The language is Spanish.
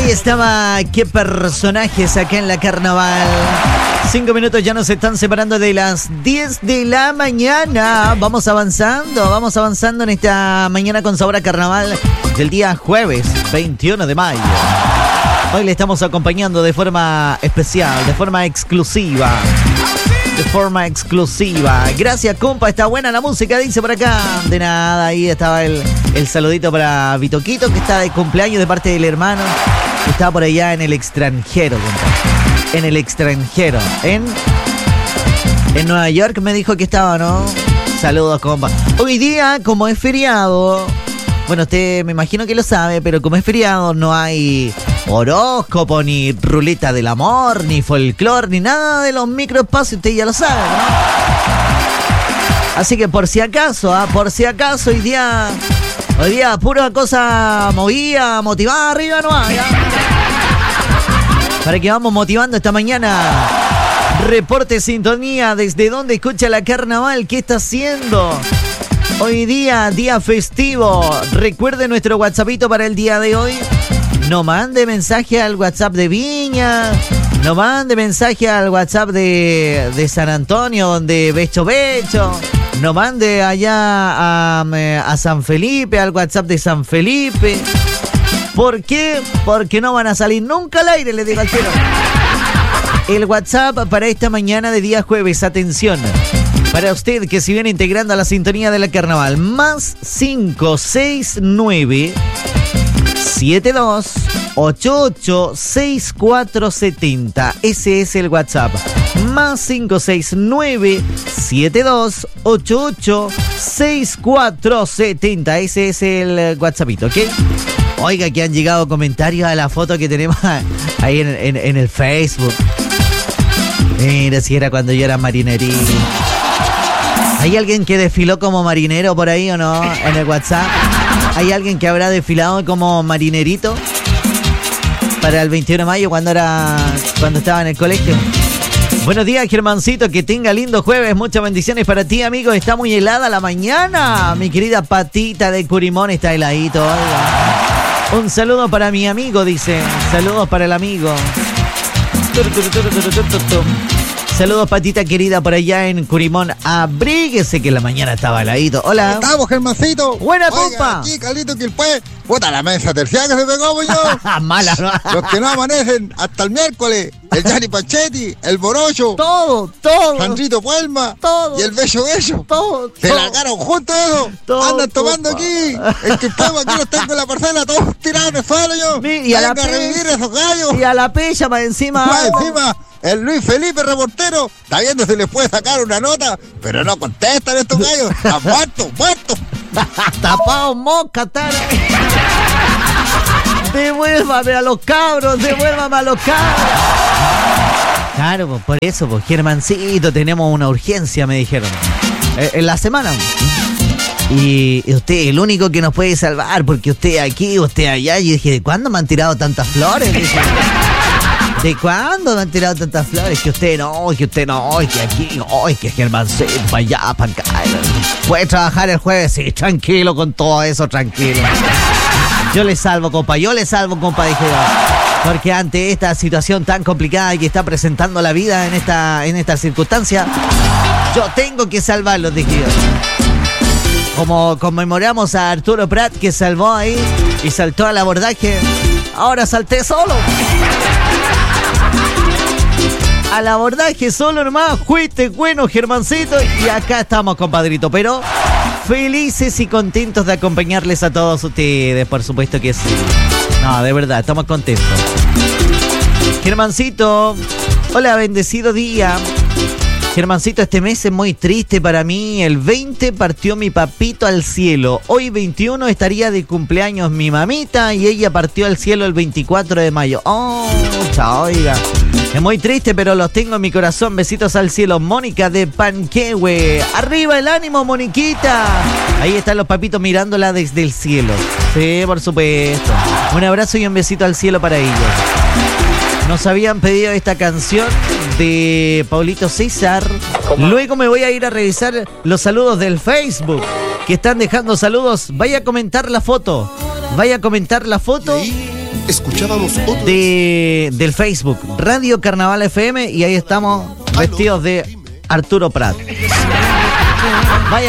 Ahí estaba, qué personajes acá en la carnaval. 5 minutos ya nos están separando de las 10 de la mañana. Vamos avanzando en esta mañana con sabor a carnaval del día jueves 21 de mayo. Hoy le estamos acompañando de forma especial, de forma exclusiva. Gracias, compa, está buena la música, dice por acá. De nada, ahí estaba el saludito para Vitoquito, que está de cumpleaños de parte del hermano, que está por allá en el extranjero, compa. En el extranjero. En Nueva York me dijo que estaba, ¿no? Saludos, compa. Hoy día, como es feriado, bueno, usted me imagino que lo sabe, pero como es feriado no hay horóscopo, ni ruleta del amor, ni folclor, ni nada de los microespacios, usted ya lo sabe, ¿no? Así que por si acaso, hoy día pura cosa movida, motivada arriba, no hay, para que vamos motivando esta mañana. Reporte sintonía, desde dónde escucha la carnaval, ¿qué está haciendo? Hoy día festivo. Recuerde nuestro WhatsAppito para el día de hoy. No mande mensaje al WhatsApp de Viña. No mande mensaje al WhatsApp de San Antonio, donde Becho. No mande allá a San Felipe, al WhatsApp de San Felipe. ¿Por qué? Porque no van a salir nunca al aire, le digo al tiro. El WhatsApp para esta mañana de día jueves, atención. Para usted que se viene integrando a la sintonía de la carnaval, más 569 72 88 6470. Ese es el WhatsApp. Más 569 72 88 6470. Ese es el WhatsAppito, ¿ok? Oiga, que han llegado comentarios a la foto que tenemos ahí en el Facebook. Mira, si era cuando yo era marinerito. ¿Hay alguien que desfiló como marinero por ahí o no? En el WhatsApp. ¿Hay alguien que habrá desfilado como marinerito para el 21 de mayo cuando estaba en el colegio? Buenos días, Germancito, que tenga lindo jueves, muchas bendiciones para ti, amigo. Está muy helada la mañana. Mi querida Patita de Curimón está heladito, oiga. Un saludo para mi amigo, dice. Saludos para el amigo. Saludos, Patita querida, por allá en Curimón. Abríguese que la mañana estaba heladito. Hola. Estamos, Germancito. Buena, compa. Aquí, Carlito Quilpue. Puta, la mesa terciaria que se pegó, yo. Mala, ¿no? Los que no amanecen hasta el miércoles. El Gianni Panchetti, el Borocho. Todo. Sandrito Puelma. Todo. Y el Bello. Todo. Se largaron juntos eso. Andan tomando compa. aquí. El Quilpue, aquí los tengo en la parcela, todos tirados en el suelo, yo. Y a revivir esos gallos. Y a la pella, más encima. El Luis Felipe, reportero, está viendo si le puede sacar una nota, pero no contestan estos gallos. Están muertos. Tapados mosca, tara. Devuélvame a los cabros. Claro, pues por eso, pues Germancito, tenemos una urgencia, me dijeron. En la semana. Y usted es el único que nos puede salvar, porque usted aquí, usted allá. Y dije, ¿de cuándo me han tirado tantas flores? Dije, ¿de cuándo me han tirado tantas flores? Que usted no, y que aquí, no, y que Germancito, para allá, para acá. ¿Puede trabajar el jueves? Sí, tranquilo con todo eso, tranquilo. Yo le salvo, compa, dije yo. Porque ante esta situación tan complicada y que está presentando la vida en esta circunstancia, yo tengo que salvarlos, dije yo. Como conmemoramos a Arturo Prat, que salvó ahí y saltó al abordaje, ahora salté solo. Al abordaje solo nomás, fuiste bueno, Germancito, y acá estamos, compadrito, pero felices y contentos de acompañarles a todos ustedes, por supuesto que sí. No, de verdad, estamos contentos. Germancito, hola, bendecido día. Germancito, este mes es muy triste para mí. El 20 partió mi papito al cielo. Hoy 21 estaría de cumpleaños mi mamita y ella partió al cielo el 24 de mayo. Oh, chao, oiga. Es muy triste, pero los tengo en mi corazón. Besitos al cielo. Mónica de Panquehue. Arriba el ánimo, Moniquita. Ahí están los papitos mirándola desde el cielo. Sí, por supuesto. Un abrazo y un besito al cielo para ellos. Nos habían pedido esta canción de Paulito César. Luego me voy a ir a revisar los saludos del Facebook, que están dejando saludos. Vaya a comentar la foto. escuchábamos otro... del Facebook, Radio Carnaval FM, y ahí estamos vestidos de Arturo Prat. Vaya